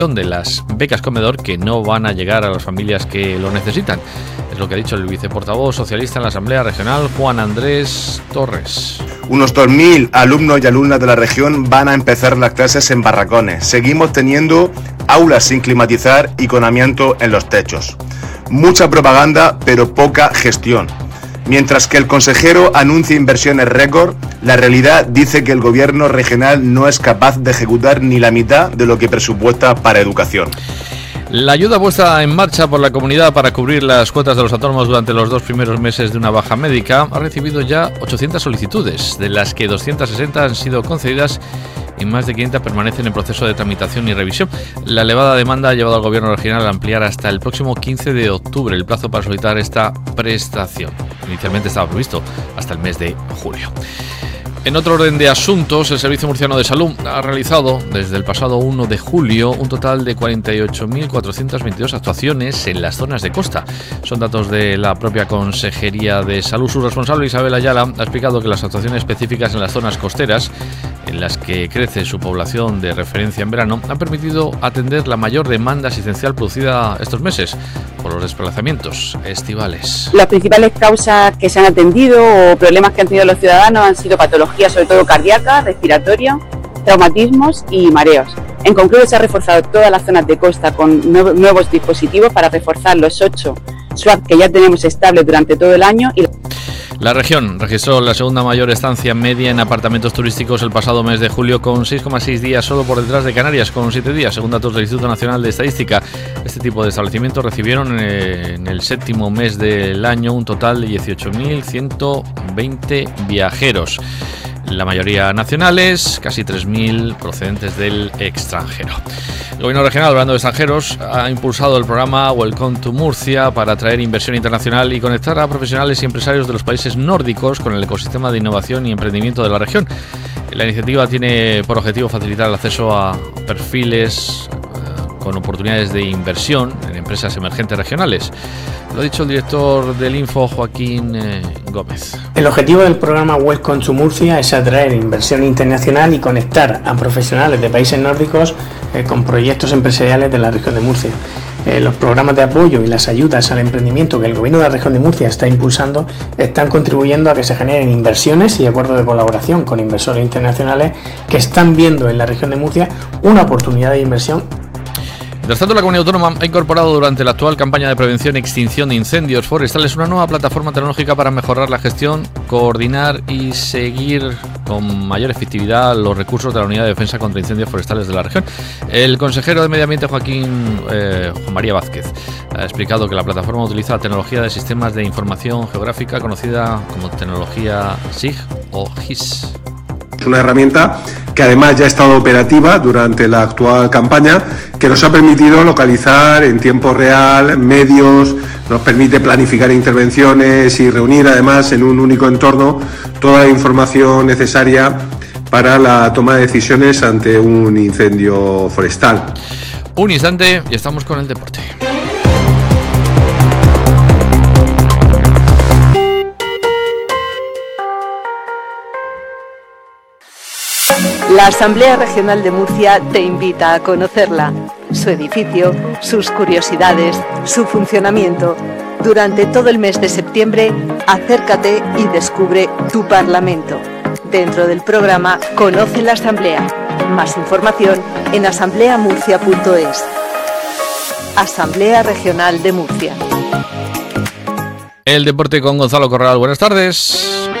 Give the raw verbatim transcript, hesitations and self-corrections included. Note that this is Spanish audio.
de las becas comedor que no van a llegar a las familias que lo necesitan. Es lo que ha dicho el viceportavoz socialista en la Asamblea Regional, Juan Andrés Torres. Unos dos mil alumnos y alumnas de la región van a empezar las clases en barracones. Seguimos teniendo aulas sin climatizar y con amianto en los techos. Mucha propaganda, pero poca gestión. Mientras que el consejero anuncia inversiones récord, la realidad dice que el gobierno regional no es capaz de ejecutar ni la mitad de lo que presupuesta para educación. La ayuda puesta en marcha por la comunidad para cubrir las cuotas de los autónomos durante los dos primeros meses de una baja médica ha recibido ya ochocientas solicitudes, de las que doscientas sesenta han sido concedidas y más de quinientas permanecen en proceso de tramitación y revisión. La elevada demanda ha llevado al gobierno regional a ampliar hasta el próximo quince de octubre el plazo para solicitar esta prestación. Inicialmente estaba previsto hasta el mes de julio. En otro orden de asuntos, el Servicio Murciano de Salud ha realizado desde el pasado uno de julio un total de cuarenta y ocho mil cuatrocientas veintidós actuaciones en las zonas de costa. Son datos de la propia Consejería de Salud. Su responsable, Isabel Ayala, ha explicado que las actuaciones específicas en las zonas costeras, en las que crece su población de referencia en verano, han permitido atender la mayor demanda asistencial producida estos meses por los desplazamientos estivales. Las principales causas que se han atendido o problemas que han tenido los ciudadanos han sido patologías, sobre todo cardíacas, respiratorio, traumatismos y mareos. En concreto, se ha reforzado todas las zonas de costa con nuevos dispositivos para reforzar los ocho S W A P que ya tenemos estables durante todo el año. Y La región registró la segunda mayor estancia media en apartamentos turísticos el pasado mes de julio, con seis coma seis días, solo por detrás de Canarias, con siete días, según datos del Instituto Nacional de Estadística. Este tipo de establecimientos recibieron eh, en el séptimo mes del año un total de dieciocho mil ciento veinte viajeros. La mayoría nacionales, casi tres mil procedentes del extranjero. El gobierno regional, hablando de extranjeros, ha impulsado el programa Welcome to Murcia para atraer inversión internacional y conectar a profesionales y empresarios de los países nórdicos con el ecosistema de innovación y emprendimiento de la región. La iniciativa tiene por objetivo facilitar el acceso a perfiles con oportunidades de inversión en empresas emergentes regionales. Lo ha dicho el director del Info, Joaquín eh, Gómez. El objetivo del programa Welcome to Murcia es atraer inversión internacional y conectar a profesionales de países nórdicos eh, con proyectos empresariales de la región de Murcia. Eh, los programas de apoyo y las ayudas al emprendimiento que el gobierno de la región de Murcia está impulsando están contribuyendo a que se generen inversiones y acuerdos de colaboración con inversores internacionales que están viendo en la región de Murcia una oportunidad de inversión. Mientras tanto, la Comunidad Autónoma ha incorporado durante la actual campaña de prevención y extinción de incendios forestales una nueva plataforma tecnológica para mejorar la gestión, coordinar y seguir con mayor efectividad los recursos de la Unidad de Defensa contra Incendios Forestales de la región. El consejero de Medio Ambiente, Joaquín eh, Juan María Vázquez, ha explicado que la plataforma utiliza la tecnología de sistemas de información geográfica conocida como tecnología S I G o G I S. Es una herramienta que además ya ha estado operativa durante la actual campaña, que nos ha permitido localizar en tiempo real medios, nos permite planificar intervenciones y reunir además en un único entorno toda la información necesaria para la toma de decisiones ante un incendio forestal. Un instante y estamos con el deporte. La Asamblea Regional de Murcia te invita a conocerla, su edificio, sus curiosidades, su funcionamiento. Durante todo el mes de septiembre, acércate y descubre tu Parlamento. Dentro del programa Conoce la Asamblea. Más información en asamblea murcia punto es. Asamblea Regional de Murcia. El deporte con Gonzalo Corral. Buenas tardes.